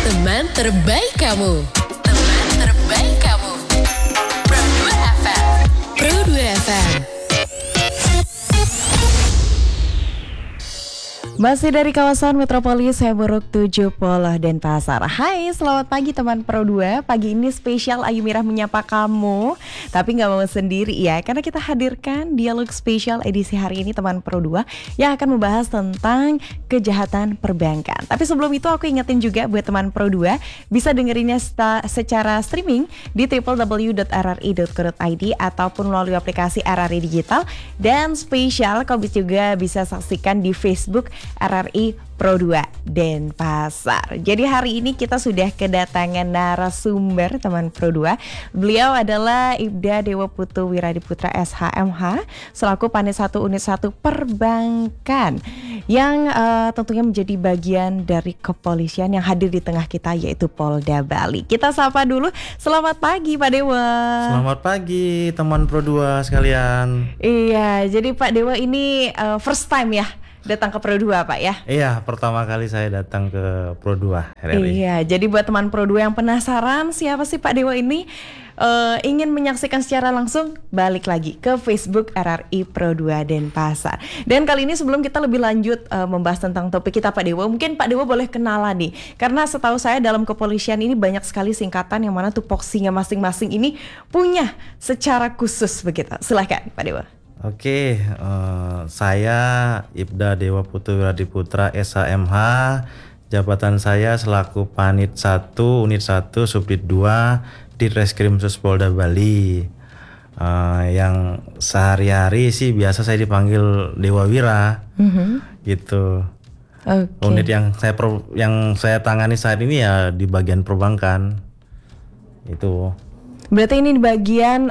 Teman terbaik kamu. Teman terbaik kamu. Pro 2 FM. Pro 2 FM. Masih dari kawasan Metropolis Seborok 7 Polo Denpasar. Hai, selamat pagi teman Pro 2. Pagi ini spesial Ayu Mirah menyapa kamu. Tapi gak mau sendiri ya, karena kita hadirkan dialog spesial edisi hari ini teman Pro 2 yang akan membahas tentang kejahatan perbankan. Tapi sebelum itu aku ingetin juga buat teman Pro 2 bisa dengerinnya secara streaming di www.rri.co.id ataupun melalui aplikasi RRI Digital. Dan spesial kau juga bisa saksikan di Facebook RRI Pro 2 Denpasar. Jadi hari ini kita sudah kedatangan narasumber teman Pro 2. Beliau adalah Ibda Dewa Putu Wiradiputra SHMH selaku Panit 1 Unit 1 Perbankan yang tentunya menjadi bagian dari kepolisian yang hadir di tengah kita, yaitu Polda Bali. Kita sapa dulu. Selamat pagi Pak Dewa. Selamat pagi teman Pro 2 sekalian. Iya, jadi Pak Dewa ini first time ya datang ke Pro 2 Pak ya? Iya, pertama kali saya datang ke Pro 2 RRI. Iya, jadi buat teman Pro 2 yang penasaran siapa sih Pak Dewa ini, ingin menyaksikan secara langsung, balik lagi ke Facebook RRI Pro 2 Denpasar. Dan kali ini sebelum kita lebih lanjut membahas tentang topik kita Pak Dewa, mungkin Pak Dewa boleh kenalan nih. Karena setahu saya dalam kepolisian ini banyak sekali singkatan yang mana tupoksinya masing-masing ini punya secara khusus begitu. Silakan Pak Dewa. Oke, saya Ibda Dewa Putu Wiradiputra SHMH. Jabatan saya selaku Panit 1 Unit 1 Subdit 2 di Reskrimsus Polda Bali. Yang sehari-hari sih biasa saya dipanggil Dewa Wira. Gitu. Okay. Unit yang saya tangani saat ini ya di bagian perbankan. Itu. Berarti ini di bagian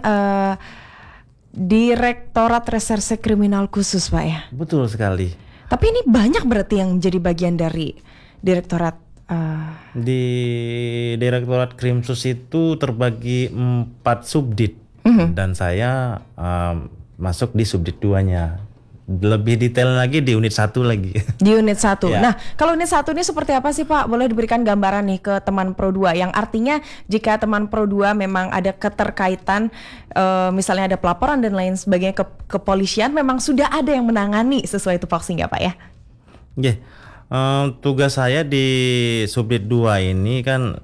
Direktorat Reserse Kriminal Khusus Pak ya? Betul sekali. Tapi ini banyak berarti yang menjadi bagian dari Direktorat Di Direktorat Krimsus itu terbagi 4 subdit. Dan saya masuk di subdit 2-nya. Lebih detail lagi di unit 1 lagi. Di unit 1. Ya. Nah, kalau unit 1 ini seperti apa sih Pak? Boleh diberikan gambaran nih ke teman Pro 2, yang artinya jika teman Pro 2 memang ada keterkaitan, misalnya ada pelaporan dan lain sebagainya ke kepolisian, memang sudah ada yang menangani sesuai tupoksi nggak Pak ya? Yeah. Tugas saya di subdit 2 ini kan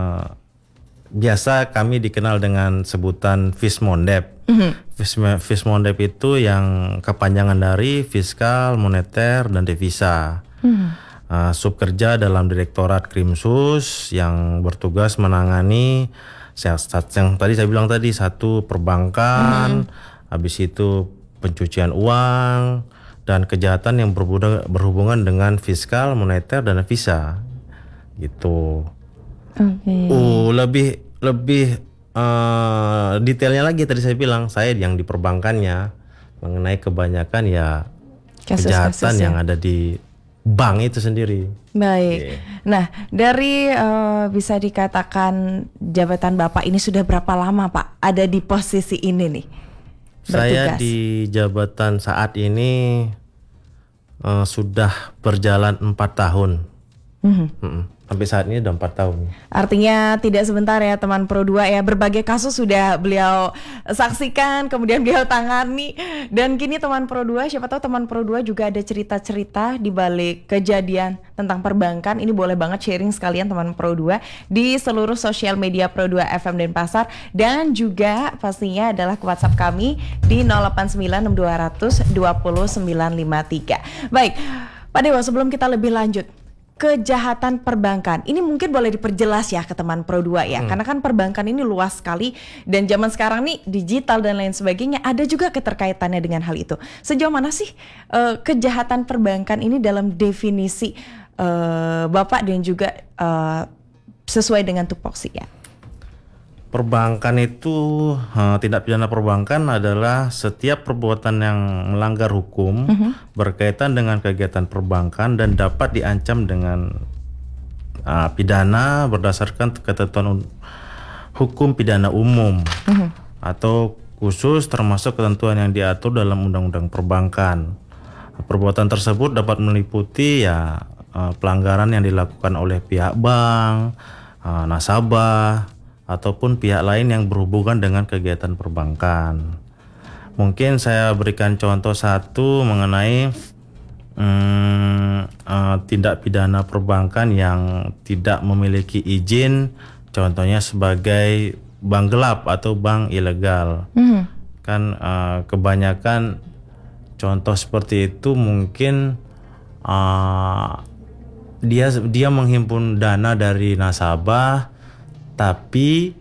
biasa kami dikenal dengan sebutan Fismondep. Fismondep itu yang kepanjangan dari fiskal, moneter, dan devisa. Sub kerja dalam Direktorat Krimsus yang bertugas menangani yang tadi saya bilang tadi, satu perbankan, habis itu pencucian uang, dan kejahatan yang berhubungan dengan fiskal, moneter, dan devisa. Gitu. Lebih detailnya lagi tadi saya bilang, saya yang di perbankannya mengenai kebanyakan ya kejahatan yang ada di bank itu sendiri. Baik. Nah, dari bisa dikatakan jabatan Bapak ini sudah berapa lama Pak ada di posisi ini nih? Saya di jabatan saat ini sudah berjalan 4 tahun. Sampai saat ini udah 4 tahun. Artinya tidak sebentar ya teman Pro 2 ya, berbagai kasus sudah beliau saksikan, kemudian beliau tangani. Dan kini teman Pro 2, siapa tahu teman Pro 2 juga ada cerita-cerita di balik kejadian tentang perbankan. Ini boleh banget sharing sekalian teman Pro 2 di seluruh sosial media Pro 2 FM Denpasar. Dan juga pastinya adalah ke WhatsApp kami di 0896 200 20953. Baik, Pak Dewa, sebelum kita lebih lanjut, kejahatan perbankan ini mungkin boleh diperjelas ya ke teman Pro 2 ya, karena kan perbankan ini luas sekali dan zaman sekarang nih digital dan lain sebagainya, ada juga keterkaitannya dengan hal itu. Sejauh mana sih kejahatan perbankan ini dalam definisi Bapak dan juga sesuai dengan tupoksi ya? Perbankan itu, tindak pidana perbankan adalah setiap perbuatan yang melanggar hukum berkaitan dengan kegiatan perbankan dan dapat diancam dengan pidana berdasarkan ketentuan hukum pidana umum atau khusus termasuk ketentuan yang diatur dalam Undang-Undang Perbankan. Perbuatan tersebut dapat meliputi ya pelanggaran yang dilakukan oleh pihak bank, nasabah, ataupun pihak lain yang berhubungan dengan kegiatan perbankan. Mungkin saya berikan contoh satu mengenai tindak pidana perbankan yang tidak memiliki izin, contohnya sebagai bank gelap atau bank ilegal. Kan kebanyakan contoh seperti itu mungkin dia menghimpun dana dari nasabah, tapi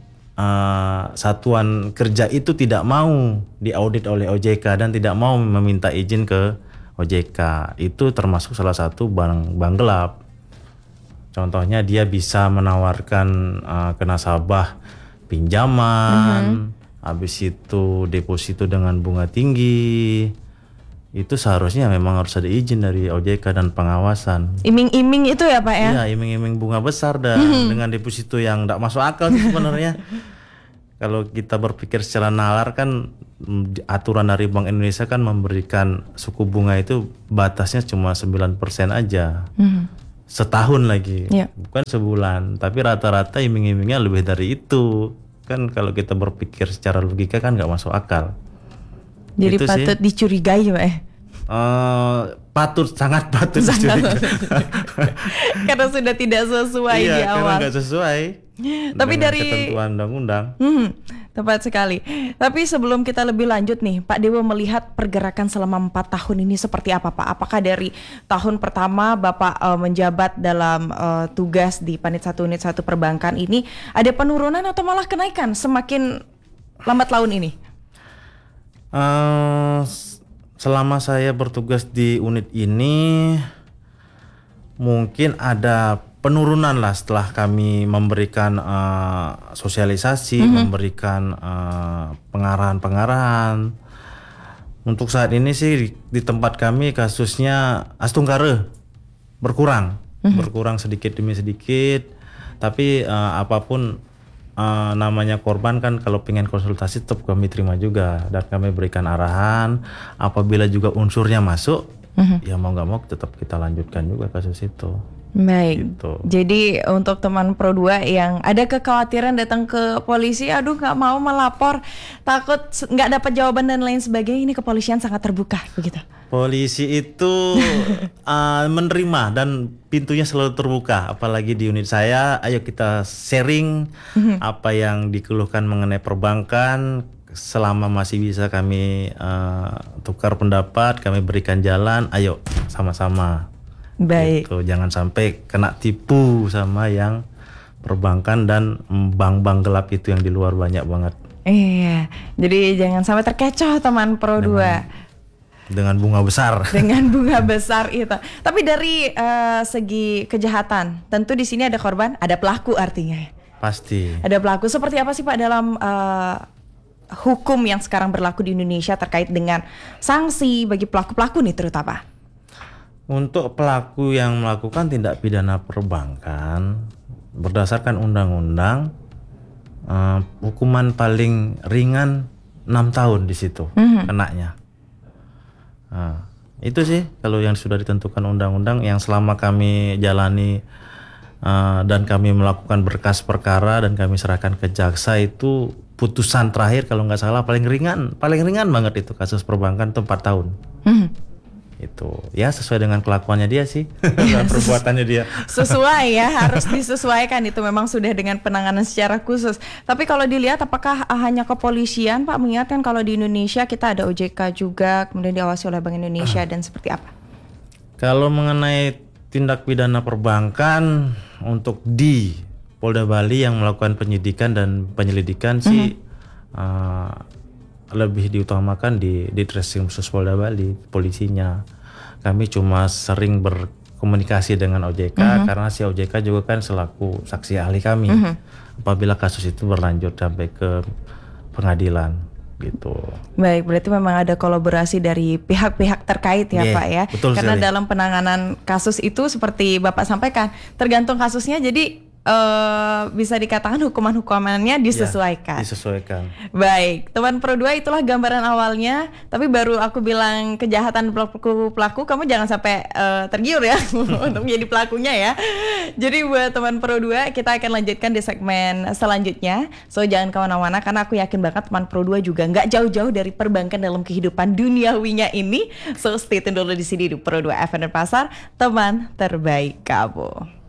satuan kerja itu tidak mau diaudit oleh OJK dan tidak mau meminta izin ke OJK. Itu termasuk salah satu bank gelap. Contohnya dia bisa menawarkan ke nasabah pinjaman, habis itu deposito dengan bunga tinggi. Itu seharusnya memang harus ada izin dari OJK dan pengawasan. Iming-iming itu ya Pak ya? Iya, iming-iming bunga besar dengan deposito yang tidak masuk akal sih sebenarnya. Kalau kita berpikir secara nalar kan aturan dari Bank Indonesia kan memberikan suku bunga itu batasnya cuma 9% aja. Setahun lagi, bukan sebulan. Tapi rata-rata iming-imingnya lebih dari itu. Kan kalau kita berpikir secara logika kan nggak masuk akal. Jadi itu patut sih dicurigai Pak ya? Sangat patut dicurigai. Karena sudah tidak sesuai di awal. Karena nggak sesuai. Tapi dengan dari ketentuan undang-undang. Tepat sekali. Tapi sebelum kita lebih lanjut nih, Pak Dewo melihat pergerakan selama 4 tahun ini seperti apa Pak? Apakah dari tahun pertama Bapak menjabat dalam tugas di Panit 1 Unit 1 Perbankan ini ada penurunan atau malah kenaikan semakin lambat laun ini? Selama saya bertugas di unit ini mungkin ada penurunan lah setelah kami memberikan sosialisasi, memberikan pengarahan-pengarahan. Untuk saat ini sih di tempat kami kasusnya astungkare berkurang sedikit demi sedikit. Tapi apapun namanya korban kan kalau pengen konsultasi tetap kami terima juga dan kami berikan arahan. Apabila juga unsurnya masuk, ya mau nggak mau tetap kita lanjutkan juga kasus itu. Baik, gitu. Jadi untuk teman Pro 2 yang ada kekhawatiran datang ke polisi, aduh nggak mau melapor, takut nggak dapat jawaban dan lain sebagainya, ini kepolisian sangat terbuka begitu. Polisi itu menerima dan pintunya selalu terbuka, apalagi di unit saya. Ayo kita sharing apa yang dikeluhkan mengenai perbankan. Selama masih bisa kami tukar pendapat, kami berikan jalan. Ayo sama-sama. Baik. Gitu. Jangan sampai kena tipu sama yang perbankan dan bank-bank gelap itu yang di luar banyak banget. Iya. Jadi jangan sampai terkecoh teman Pro 2. Dengan bunga besar. Dengan bunga besar itu. Tapi dari segi kejahatan, tentu di sini ada korban, ada pelaku artinya. Pasti. Ada pelaku. Seperti apa sih Pak dalam hukum yang sekarang berlaku di Indonesia terkait dengan sanksi bagi pelaku-pelaku nih terutama? Untuk pelaku yang melakukan tindak pidana perbankan berdasarkan undang-undang, hukuman paling ringan 6 tahun di situ kenanya. Nah, itu sih kalau yang sudah ditentukan undang-undang, yang selama kami jalani dan kami melakukan berkas perkara dan kami serahkan ke jaksa, itu putusan terakhir kalau nggak salah paling ringan banget itu kasus perbankan itu 4 tahun. Itu ya sesuai dengan kelakuannya dia sih. Dan perbuatannya dia sesuai ya, harus disesuaikan, itu memang sudah dengan penanganan secara khusus. Tapi kalau dilihat apakah hanya kepolisian Pak, mengingatkan kalau di Indonesia kita ada OJK juga, kemudian diawasi oleh Bank Indonesia dan seperti apa? Kalau mengenai tindak pidana perbankan untuk di Polda Bali yang melakukan penyidikan dan penyelidikan sih lebih diutamakan di Ditreskrim Khusus Polda Bali, polisinya. Kami cuma sering berkomunikasi dengan OJK karena si OJK juga kan selaku saksi ahli kami. Apabila kasus itu berlanjut sampai ke pengadilan gitu. Baik, berarti memang ada kolaborasi dari pihak-pihak terkait ya Pak ya. Betul karena sekali. Dalam penanganan kasus itu seperti Bapak sampaikan, tergantung kasusnya, jadi bisa dikatakan hukuman-hukumannya disesuaikan. Disesuaikan. Baik, teman Pro 2 itulah gambaran awalnya. Tapi baru aku bilang kejahatan pelaku, kamu jangan sampai tergiur ya untuk menjadi pelakunya ya. Jadi buat teman Pro 2, kita akan lanjutkan di segmen selanjutnya. So jangan kemana-mana karena aku yakin banget teman Pro 2 juga nggak jauh-jauh dari perbankan dalam kehidupan duniawinya ini. So stay tune dulu di sini di Pro 2 FM Denpasar, teman terbaik kamu.